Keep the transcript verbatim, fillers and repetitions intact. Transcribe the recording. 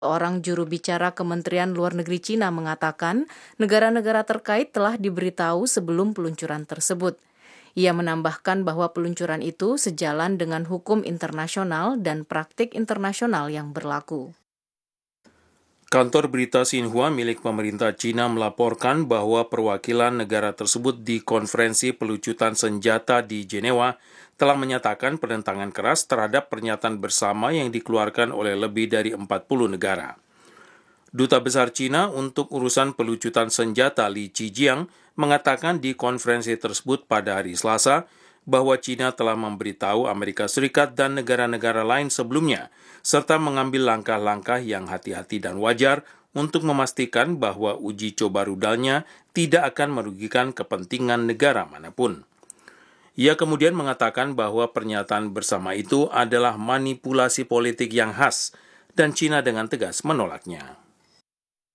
Seorang juru bicara Kementerian Luar Negeri Cina mengatakan negara-negara terkait telah diberitahu sebelum peluncuran tersebut. Ia menambahkan bahwa peluncuran itu sejalan dengan hukum internasional dan praktik internasional yang berlaku. Kantor berita Xinhua milik pemerintah Cina melaporkan bahwa perwakilan negara tersebut di konferensi pelucutan senjata di Jenewa telah menyatakan penentangan keras terhadap pernyataan bersama yang dikeluarkan oleh lebih dari empat puluh negara. Duta Besar Cina untuk urusan pelucutan senjata Li Qijiang mengatakan di konferensi tersebut pada hari Selasa bahwa Cina telah memberitahu Amerika Serikat dan negara-negara lain sebelumnya, serta mengambil langkah-langkah yang hati-hati dan wajar untuk memastikan bahwa uji coba rudalnya tidak akan merugikan kepentingan negara manapun. Ia kemudian mengatakan bahwa pernyataan bersama itu adalah manipulasi politik yang khas, dan Cina dengan tegas menolaknya.